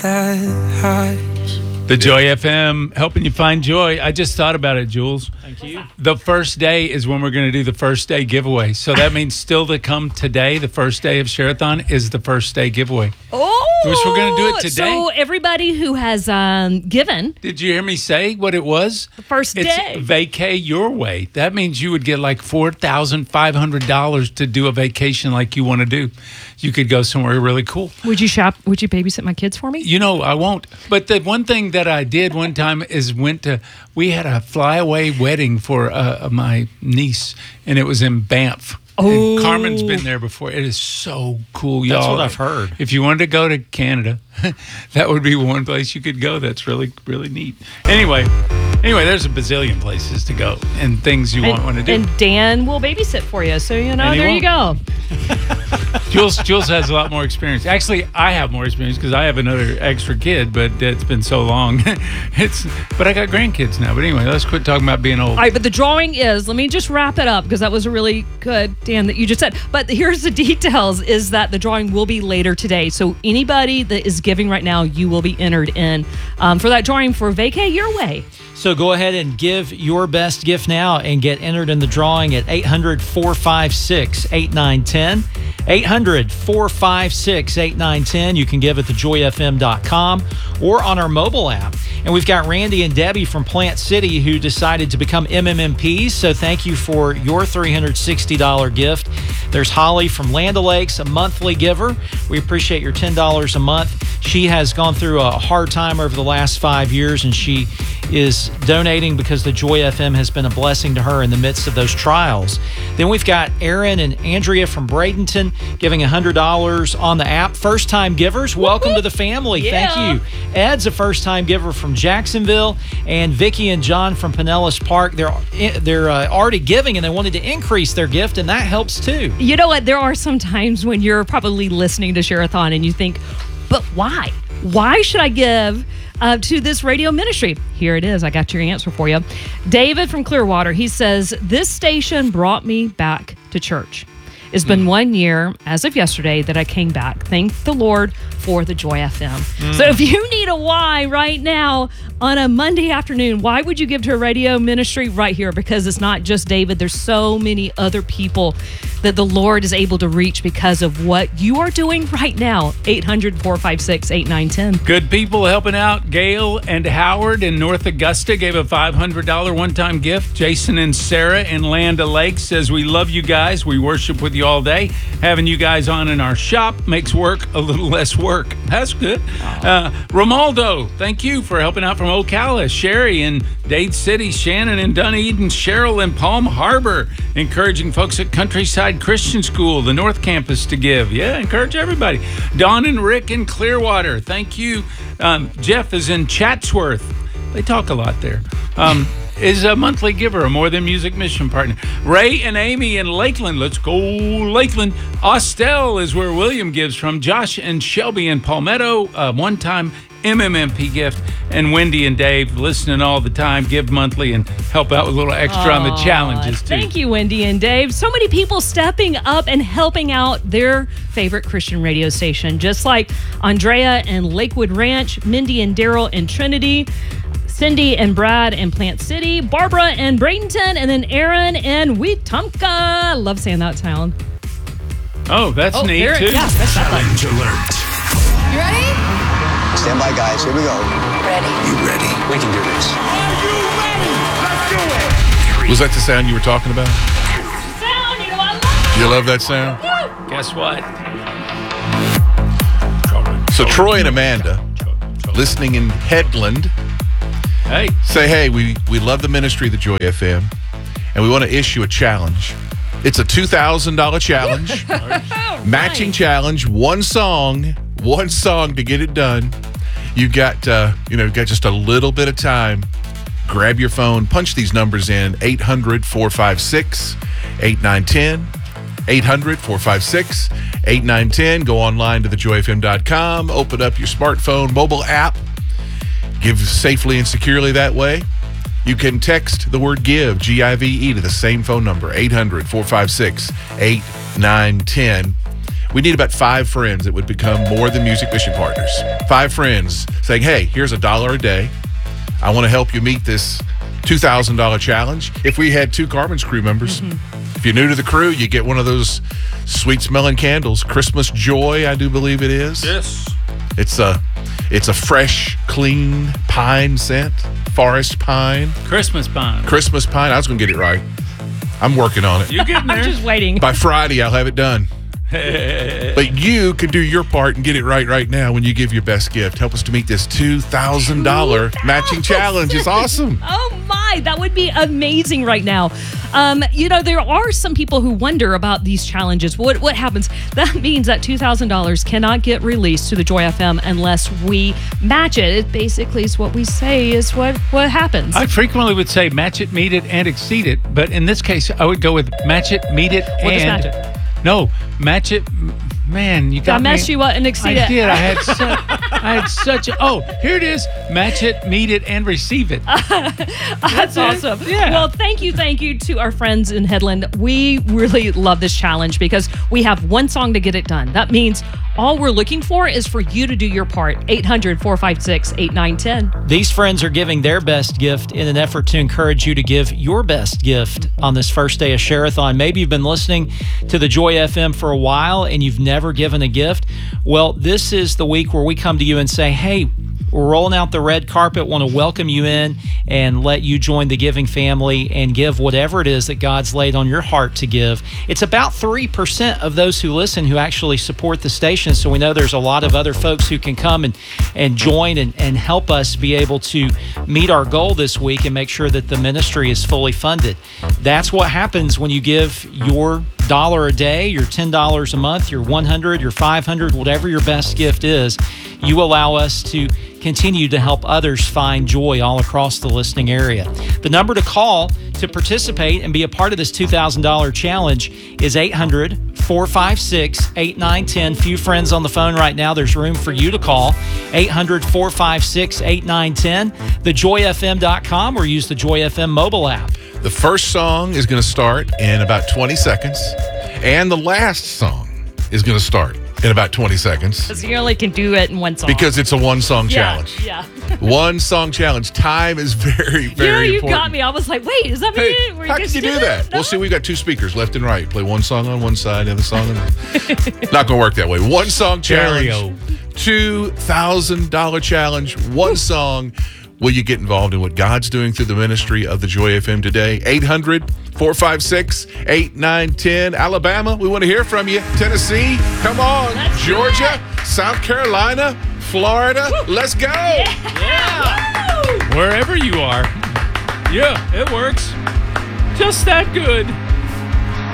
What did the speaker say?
that high. The Joy FM, helping you find joy. I just thought about it, Jules. Thank you. The first day is when we're going to do the first day giveaway. So that means still to come today, the first day of Share-a-thon, is the first day giveaway. Oh! Which we're going to do it today. So everybody who has given. Did you hear me say what it was? The first day. It's Vacay Your Way. That means you would get like $4,500 to do a vacation like you want to do. You could go somewhere really cool. Would you babysit my kids for me? You know, I won't. But the one thing that I did one time is we had a flyaway wedding for my niece, and it was in Banff. Oh. And Carmen's been there before. It is so cool, y'all. That's what I've heard. If you wanted to go to Canada, that would be one place you could go. That's really, really neat. Anyway, there's a bazillion places to go and things you want to do. And Dan will babysit for you. So, there you go. Jules has a lot more experience. Actually, I have more experience because I have another extra kid, but it's been so long. But I got grandkids now. But anyway, let's quit talking about being old. All right, but the drawing is, let me just wrap it up because that was a really good, Dan, that you just said. But here's the details, is that the drawing will be later today. So anybody that is giving right now, you will be entered in for that drawing for Vacay Your Way. So go ahead and give your best gift now and get entered in the drawing at 800-456-8910. 800-456-8910. You can give at thejoyfm.com or on our mobile app. And we've got Randy and Debbie from Plant City who decided to become MMMPs. So thank you for your $360 gift. There's Holly from Land O'Lakes, a monthly giver. We appreciate your $10 a month. She has gone through a hard time over the last 5 years, and she is donating because the Joy FM has been a blessing to her in the midst of those trials. Then we've got Aaron and Andrea from Bradenton giving $100 on the app. First-time givers, welcome to the family. Yeah. Thank you. Ed's a first-time giver from Jacksonville, and Vicky and John from Pinellas Park. They're already giving, and they wanted to increase their gift, and that helps too. You know what? There are some times when you're probably listening to Share-a-thon and you think, but why? Why should I give to this radio ministry? Here it is. I got your answer for you. David from Clearwater, he says, this station brought me back to church. It's been 1 year, as of yesterday, that I came back. Thank the Lord for the Joy FM. So if you need a why right now on a Monday afternoon, why would you give to a radio ministry right here? Because it's not just David. There's so many other people that the Lord is able to reach because of what you are doing right now. 800-456-8910. Good people helping out. Gail and Howard in North Augusta gave a $500 one-time gift. Jason and Sarah in Land O'Lakes says, we love you guys. We worship with you all day. Having you guys on in our shop makes work a little less work. That's good. Romaldo, thank you for helping out from Ocala. Sherry in Dade City. Shannon in Dunedin. Cheryl in Palm Harbor. Encouraging folks at Countryside Christian School, the North Campus, to give. Yeah, encourage everybody. Don and Rick in Clearwater. Thank you. Jeff is in Chatsworth. They talk a lot there. Is a monthly giver, a More Than Music mission partner. Ray and Amy in Lakeland. Let's go, Lakeland. Austell is where William gives from. Josh and Shelby in Palmetto, one-time MMMP gift. And Wendy and Dave, listening all the time, give monthly and help out with a little extra on the challenges, too. Thank you, Wendy and Dave. So many people stepping up and helping out their favorite Christian radio station, just like Andrea and Lakewood Ranch, Mindy and Daryl in Trinity, Cindy and Brad in Plant City, Barbara and Bradenton, and then Aaron and Wetumpka. I love saying that town. Oh, that's neat, too. Yeah, that's Challenge alert. You ready? Stand by, guys. Here we go. Ready. You ready? We can do this. Are you ready? Let's do it. Was that the sound you were talking about? sound. I love it. You love that sound? Guess what? So Troy and Amanda, listening in Headland, Hey. say, hey, we love the ministry of the Joy FM, and we want to issue a challenge. It's a $2,000 challenge, matching challenge, one song to get it done. You've got, got just a little bit of time. Grab your phone, punch these numbers in, 800-456-8910, 800-456-8910. Go online to thejoyfm.com, open up your smartphone mobile app, give safely and securely that way. You can text the word GIVE, G-I-V-E, to the same phone number, 800-456-8910. We need about 5 friends that would become More Than Music mission partners. 5 friends saying, hey, here's $1 a day. I want to help you meet this $2,000 challenge. If we had 2 Carmen's crew members, if you're new to the crew, you get one of those sweet-smelling candles. Christmas Joy, I do believe it is. Yes. It's a fresh, clean pine scent. Forest pine. Christmas pine. Christmas pine. I was going to get it right. I'm working on it. You're getting there. I'm just waiting. By Friday, I'll have it done. But you can do your part and get it right now when you give your best gift. Help us to meet this $2,000 matching challenge. It's awesome. Oh my, that would be amazing right now. There are some people who wonder about these challenges. What happens? That means that $2,000 cannot get released to the Joy FM unless we match it. It basically is what we say is what happens. I frequently would say match it, meet it, and exceed it. But in this case, I would go with match it, meet it, What does and... match it? No, match it. Man, you got I messed me. you up and exceed I it. did. I had such a... Oh, here it is. Match it, meet it, and receive it. That's awesome. Yeah. Well, thank you to our friends in Headland. We really love this challenge because we have one song to get it done. That means all we're looking for is for you to do your part. 800-456-8910. These friends are giving their best gift in an effort to encourage you to give your best gift on this first day of Share-a-thon. Maybe you've been listening to the Joy FM for a while and you've never given a gift. Well, this is the week where we come to you and say, hey, we're rolling out the red carpet, want to welcome you in and let you join the giving family and give whatever it is that God's laid on your heart to give. It's about 3% of those who listen who actually support the station, so we know there's a lot of other folks who can come and join and help us be able to meet our goal this week and make sure that the ministry is fully funded. That's what happens when you give your $1 a day, your $10 a month, your $100, your $500, whatever your best gift is. You allow us to continue to help others find joy all across the listening area. The number to call to participate and be a part of this $2,000 challenge is 800-456-8910. Few friends on the phone right now. There's room for you to call. 800-456-8910. TheJoyFM.com or use the Joy FM mobile app. The first song is going to start in about 20 seconds, and the last song is going to start in about 20 seconds. Because you only can do it in one song. Because it's a one-song challenge. Yeah. One-song challenge. Time is very, very you important. got me. I was like, wait, is that Hey, me? how can you do that? No? Well, see, we've got 2 speakers, left and right. Play one song on one side, the other song on the Not going to work that way. One-song challenge. Stereo. $2,000 challenge. One song. Will you get involved in what God's doing through the ministry of the Joy FM today? 800-456-8910. Alabama, we want to hear from you. Tennessee, come on. Let's do Georgia, South Carolina, Florida, let's go. Wherever you are. Yeah, it works. Just that good.